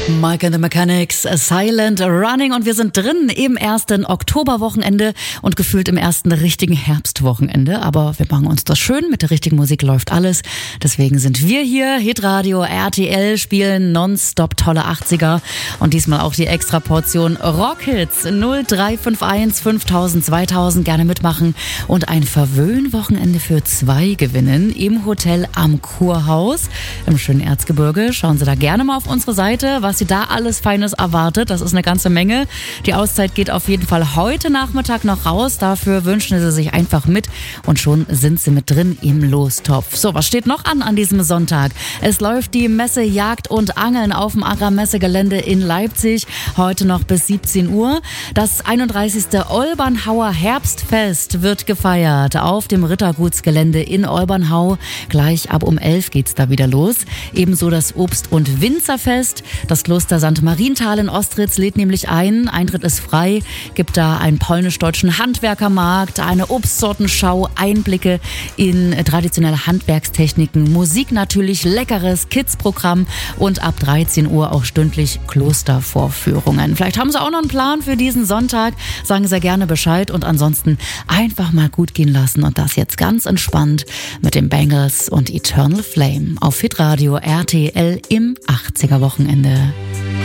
Mike and the Mechanics, Silent Running, und wir sind drin im ersten Oktoberwochenende und gefühlt im ersten richtigen Herbstwochenende. Aber wir machen uns das schön, mit der richtigen Musik läuft alles. Deswegen sind wir hier, Hitradio RTL, spielen nonstop tolle 80er und diesmal auch die Extraportion Rockhits 0351 5000 2000. Gerne mitmachen und ein Verwöhnwochenende für 2 gewinnen im Hotel am Kurhaus im schönen Erzgebirge. Schauen Sie da gerne mal auf unsere Seite, was Sie da alles Feines erwartet. Das ist eine ganze Menge. Die Auszeit geht auf jeden Fall heute Nachmittag noch raus. Dafür wünschen Sie sich einfach mit und schon sind Sie mit drin im Lostopf. So, was steht noch an diesem Sonntag? Es läuft die Messe Jagd und Angeln auf dem Agrarmessegelände in Leipzig. Heute noch bis 17 Uhr. Das 31. Olbernhauer Herbstfest wird gefeiert auf dem Rittergutsgelände in Olbernhau. Gleich ab um 11 geht's da wieder los. Ebenso das Obst- und Winzerfest. Das Kloster St. Marienthal in Ostritz lädt nämlich ein. Eintritt ist frei. Gibt da einen polnisch-deutschen Handwerkermarkt, eine Obstsortenschau, Einblicke in traditionelle Handwerkstechniken, Musik natürlich, leckeres Kids-Programm und ab 13 Uhr auch stündlich Klostervorführungen. Vielleicht haben Sie auch noch einen Plan für diesen Sonntag. Sagen Sie gerne Bescheid und ansonsten einfach mal gut gehen lassen und das jetzt ganz entspannt mit den Bangles und Eternal Flame auf Hitradio RTL im 80er Wochenende.